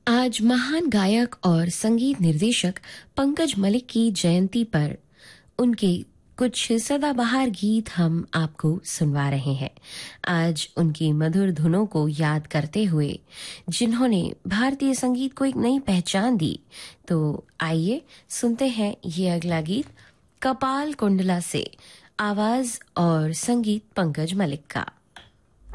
आज महान गायक और संगीत निर्देशक पंकज मलिक की जयंती पर उनके कुछ सदाबहार गीत हम आपको सुनवा रहे हैं। आज उनकी मधुर धुनों को याद करते हुए जिन्होंने भारतीय संगीत को एक नई पहचान दी, तो आइए सुनते हैं ये अगला गीत कपाल कुंडला से। आवाज और संगीत पंकज मलिक का।